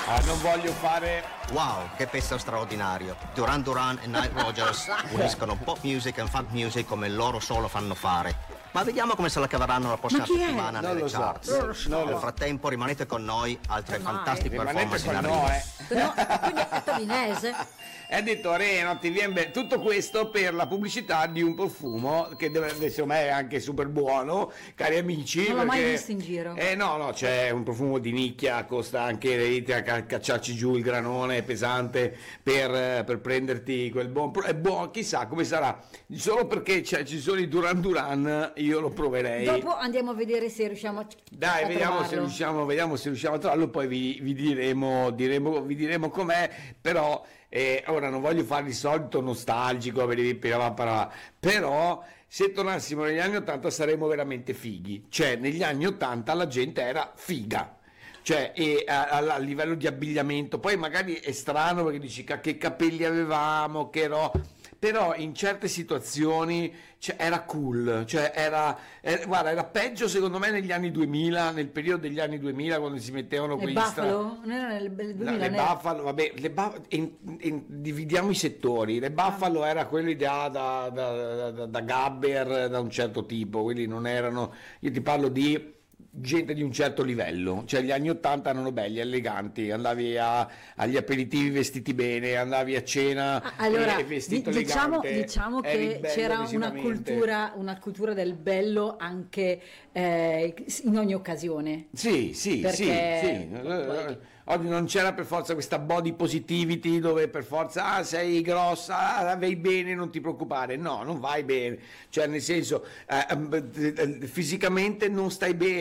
Non voglio fare... Wow, che pezzo straordinario. Duran Duran e Nile Rodgers uniscono pop music e funk music come loro solo fanno fare. Ma vediamo come se la caveranno la prossima settimana Non nelle lo so. charts. Non lo Nel so. frattempo rimanete con noi, altre fantastiche Rimanete performance in con arrivo. noi. No, quindi è torinese. È detto Reno, ti viene bene. Tutto questo per la pubblicità di un profumo che secondo me è anche super buono, cari amici. Non l'ho mai perché- visto in giro. No, c'è un profumo di nicchia, costa anche cacciarci giù il granone pesante per prenderti quel buon. È buono, chissà come sarà. Solo perché ci sono i Duran Duran, io lo proverei. Dopo andiamo a vedere se riusciamo a Dai, vediamo se trovarlo. riusciamo a trovarlo, poi vi diremo com'è, però ora non voglio fare il solito nostalgico, però se tornassimo negli anni 80 saremmo veramente fighi, cioè negli anni 80 la gente era figa. Cioè, a livello di abbigliamento, poi magari è strano perché dici che capelli avevamo, però in certe situazioni era cool, guarda, era peggio secondo me negli anni 2000, nel periodo degli anni 2000 quando si mettevano Le quegli Buffalo? Non era nel 2000, le Buffalo, vabbè, dividiamo i settori. Le Buffalo era quello ideato da Gabber, da un certo tipo, quelli non erano, io ti parlo di gente di un certo livello, cioè gli anni 80 erano belli, eleganti, andavi agli aperitivi vestiti bene, andavi a cena Allora, vestito diciamo elegante, eri che bello c'era visivamente. una cultura del bello anche in ogni occasione. Sì, Perché sì. Oggi non c'era per forza questa body positivity dove per forza sei grossa, vai bene, non ti preoccupare. No, non vai bene. Cioè, nel senso, fisicamente non stai bene.